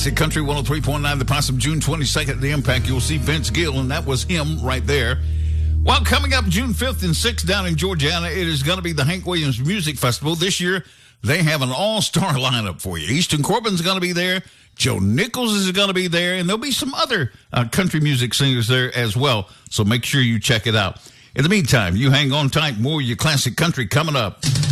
Classic Country 103.9, The Possum, June 22nd, The Impact. You'll see Vince Gill, and that was him right there. Well, coming up June 5th and 6th down in Georgiana, it is going to be the Hank Williams Music Festival. This year, they have an all-star lineup for you. Easton Corbin's going to be there. Joe Nichols is going to be there, and there'll be some other country music singers there as well. So make sure you check it out. In the meantime, you hang on tight. More of your classic country coming up.